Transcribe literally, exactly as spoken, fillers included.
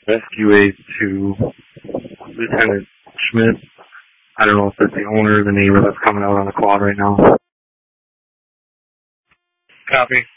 Rescue aid to Lieutenant Schmidt. I don't know if that's the owner or the neighbor that's coming out on the quad right now. Copy.